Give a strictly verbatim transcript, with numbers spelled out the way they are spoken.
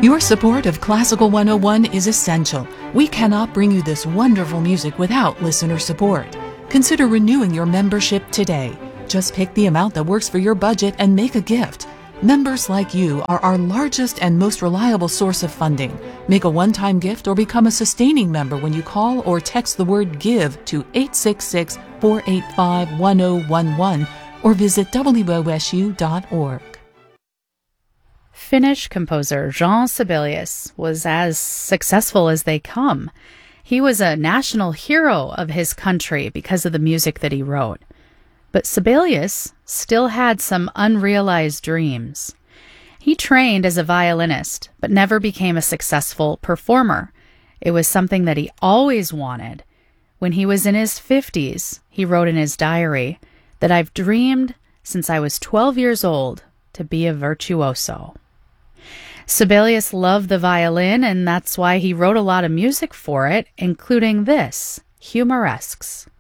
Your support of Classical one oh one is essential. We cannot bring you this wonderful music without listener support. Consider renewing your membership today. Just pick the amount that works for your budget and make a gift. Members like you are our largest and most reliable source of funding. Make a one-time gift or become a sustaining member when you call or text the word GIVE to eight six six, four eight five, one oh one one or visit W O S U dot org. Finnish composer Jean Sibelius was as successful as they come. He was a national hero of his country because of the music that he wrote. But Sibelius still had some unrealized dreams. He trained as a violinist, but never became a successful performer. It was something that he always wanted. When he was in his fifties, he wrote in his diary that I've dreamed since I was twelve years old to be a virtuoso. Sibelius loved the violin, and that's why he wrote a lot of music for it, including this, Humoresques.